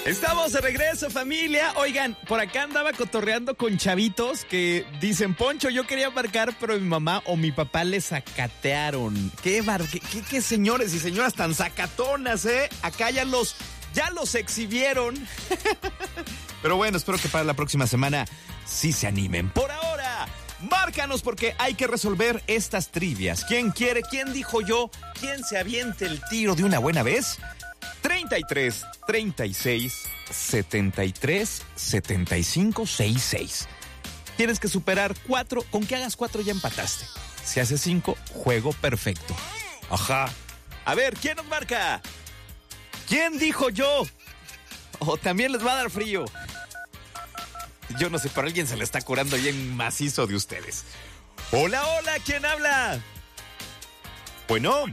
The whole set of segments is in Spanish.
Estamos de regreso, familia. Oigan, por acá andaba cotorreando con chavitos que dicen, Poncho, yo quería marcar, pero mi mamá o mi papá le sacatearon. ¿Qué señores y señoras tan sacatonas, eh? Acá ya los exhibieron. Pero bueno, espero que para la próxima semana sí se animen. Por ahora, márcanos porque hay que resolver estas trivias. ¿Quién quiere? ¿Quién dijo yo? ¿Quién se aviente el tiro de una buena vez? 33 36 73 75 66. Tienes que superar 4. Con que hagas 4 ya empataste. Si haces 5, juego perfecto. Ajá. A ver, ¿quién nos marca? ¿Quién dijo yo? O también les va a dar frío. Yo no sé, pero alguien se le está curando bien macizo de ustedes. Hola, hola, ¿quién habla? Bueno.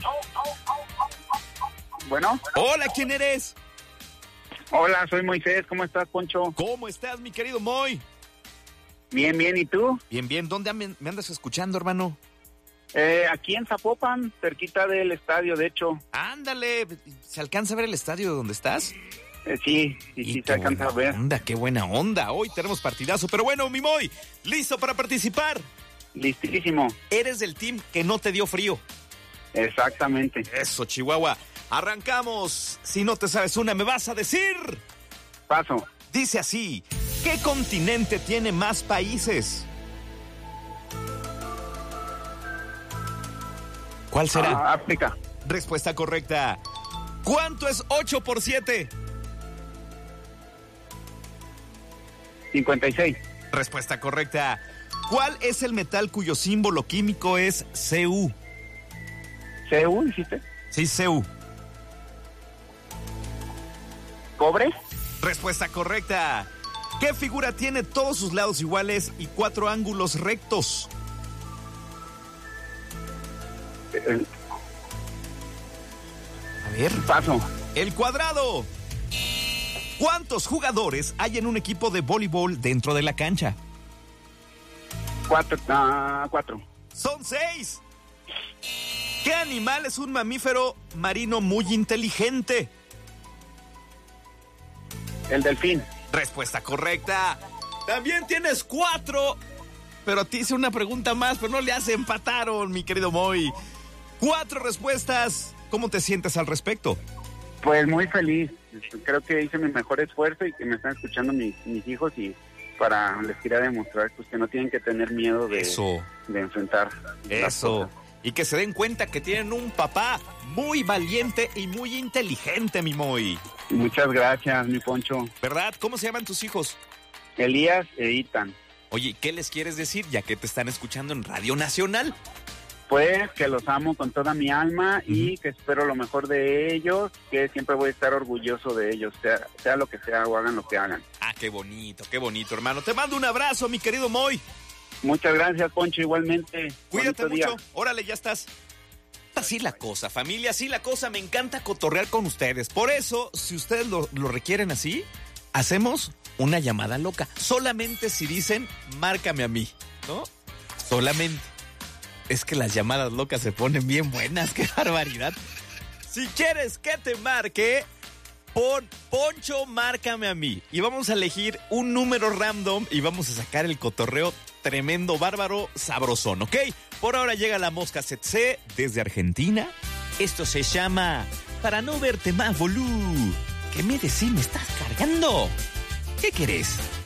Bueno. Hola, ¿quién eres? Hola, soy Moisés. ¿Cómo estás, Poncho? ¿Cómo estás, mi querido Moy? Bien, bien. ¿Y tú? Bien, bien. ¿Dónde me andas escuchando, hermano? Aquí en Zapopan, cerquita del estadio, de hecho. Ándale. ¿Se alcanza a ver el estadio donde estás? Sí, se alcanza a ver. Qué buena onda. Hoy tenemos partidazo. Pero bueno, mi Moy, ¿listo para participar? Listísimo. Eres del team que no te dio frío. Exactamente. Eso, Chihuahua. Arrancamos. Si no te sabes una, me vas a decir. Paso. Dice así: ¿qué continente tiene más países? ¿Cuál será? África. Respuesta correcta. ¿Cuánto es 8 por 7? 56. Respuesta correcta. ¿Cuál es el metal cuyo símbolo químico es Cu? ¿CU, dijiste? Sí, Cu. ¿Cobre? Respuesta correcta. ¿Qué figura tiene todos sus lados iguales y 4 ángulos rectos? A ver. Paso. El cuadrado. ¿Cuántos jugadores hay en un equipo de voleibol dentro de la cancha? 4. Son 6. ¿Qué animal es un mamífero marino muy inteligente? El delfín. Respuesta correcta. También tienes 4. Pero te hice una pregunta más, pero no le hace, empataron, mi querido Moy. 4 respuestas. ¿Cómo te sientes al respecto? Pues muy feliz. Creo que hice mi mejor esfuerzo y que me están escuchando mis hijos y les quería demostrar pues, que no tienen que tener miedo de enfrentar. Eso. Y que se den cuenta que tienen un papá muy valiente y muy inteligente, mi Moy. Muchas gracias, mi Poncho. ¿Verdad? ¿Cómo se llaman tus hijos? Elías e Itan. Oye, ¿qué les quieres decir ya que te están escuchando en Radio Nacional? Pues que los amo con toda mi alma y que espero lo mejor de ellos, que siempre voy a estar orgulloso de ellos, sea lo que sea o hagan lo que hagan. Ah, qué bonito, hermano. Te mando un abrazo, mi querido Moy. Muchas gracias, Poncho, igualmente. Cuídate Bonito mucho. día. Órale, ya estás. Así la cosa, familia, así la cosa. Me encanta cotorrear con ustedes. Por eso, si ustedes lo requieren así, hacemos una llamada loca. Solamente si dicen, márcame a mí, ¿no? Solamente. Es que las llamadas locas se ponen bien buenas, qué barbaridad. Si quieres que te marque, pon Poncho, márcame a mí. Y vamos a elegir un número random y vamos a sacar el cotorreo tremendo, bárbaro, sabrosón, ¿ok? Por ahora llega la Mosca Tsetse desde Argentina. Esto se llama Para no verte más, bolú. ¿Qué me decís? ¿Me estás cargando? ¿Qué querés?